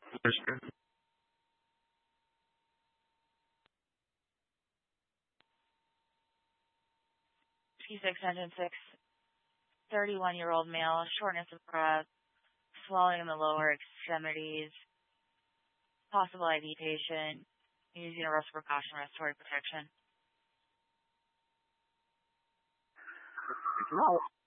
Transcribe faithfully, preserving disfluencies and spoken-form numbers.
Mister. P six engine six, thirty-one-year-old male, shortness of breath, swelling in the lower extremities, possible I V patient, using a respiratory precaution, respiratory protection. It's right.